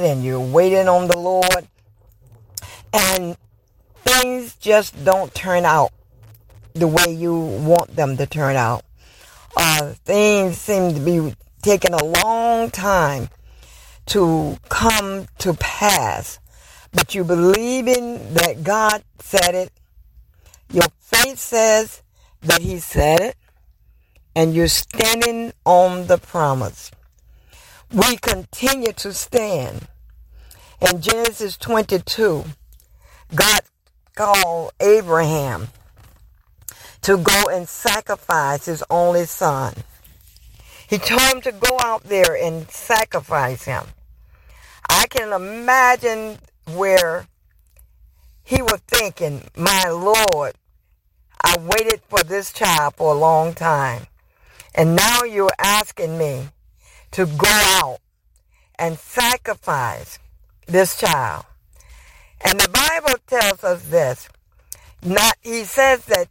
and you're waiting on the Lord, and things just don't turn out the way you want them to turn out. Things seem to be taking a long time to come to pass, but you believe in that God said it. Your faith says that He said it, and you're standing on the promise. We continue to stand. In Genesis 22, God called Abraham to go and sacrifice his only son. He told him to go out there and sacrifice him. I can imagine where he was thinking, my Lord, I waited for this child for a long time, and now you're asking me to go out and sacrifice this child. And the Bible tells us this. He says that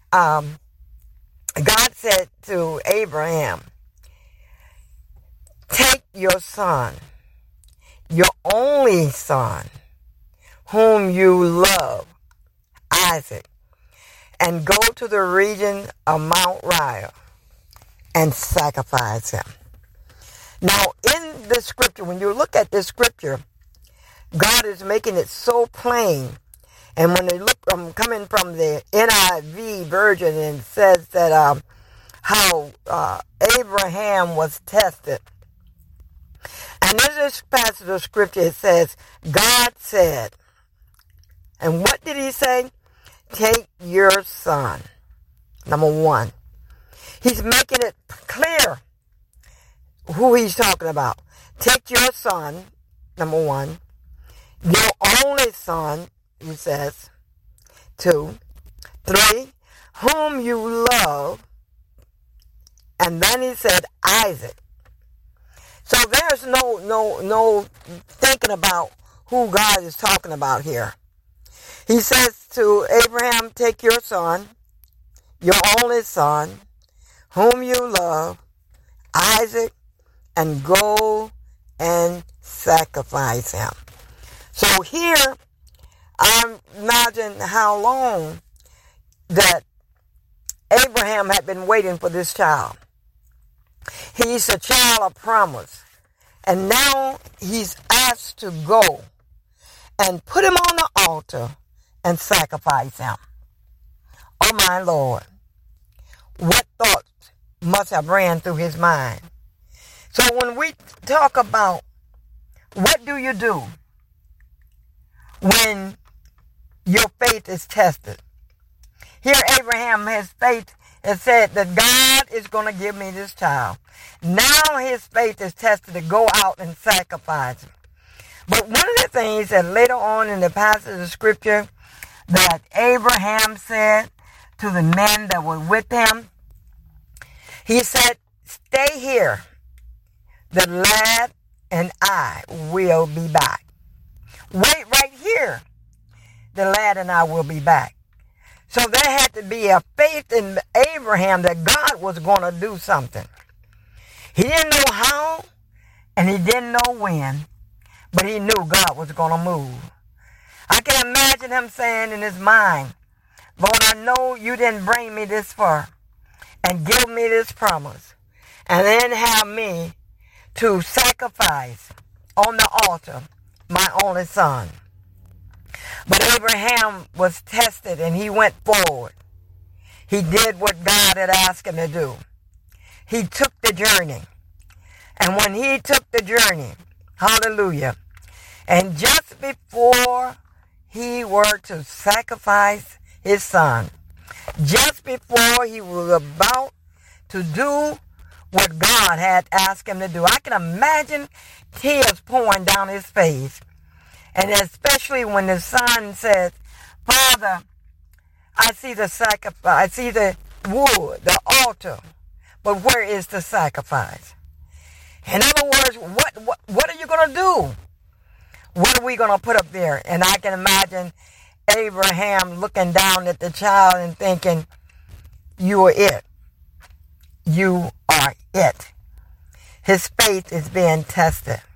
God said to Abraham, take your son, your only son, whom you love, Isaac, and go to the region of Mount Moriah and sacrifice him. Now, in the scripture, when you look at this scripture, God is making it so plain. And when they look, I'm coming from the NIV version, and it says that how Abraham was tested. And in this passage of scripture, it says, God said, and what did He say? Take your son. Number one. He's making it clear who He's talking about. Take your son, number one. Your only son, He says. 2. 3. Whom you love. And then He said Isaac. So there's no thinking about who God is talking about here. He says to Abraham, take your son, your only son, whom you love, Isaac, and go and sacrifice him. So here, I imagine how long that Abraham had been waiting for this child. He's a child of promise. And now he's asked to go and put him on the altar and sacrifice him. Oh my Lord. What thoughts must have ran through his mind? So when we talk about what do you do when your faith is tested? Here Abraham, his faith has said that God is going to give me this child. Now his faith is tested to go out and sacrifice him. But one of the things that later on in the passage of scripture that Abraham said to the men that were with him, he said, stay here. The lad and I will be back. Wait right here. The lad and I will be back. So there had to be a faith in Abraham that God was going to do something. He didn't know how, and he didn't know when, but he knew God was going to move. I can imagine him saying in his mind, Lord, I know you didn't bring me this far and give me this promise and then have me to sacrifice on the altar my only son. But Abraham was tested and he went forward. He did what God had asked him to do. He took the journey. And when he took the journey, hallelujah, and just before he were to sacrifice his son, just before he was about to do what God had asked him to do, I can imagine tears pouring down his face. And especially when the son says, Father, I see the sacrifice, I see the wood, the altar, but where is the sacrifice? In other words, what are you going to do? What are we going to put up there? And I can imagine Abraham looking down at the child and thinking, you are it. You are it. His faith is being tested.